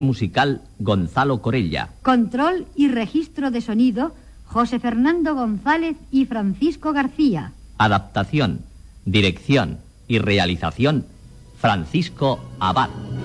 Musical Gonzalo Corella. Control y registro de sonido José Fernando González y Francisco García. Adaptación, dirección y realización Francisco Abad.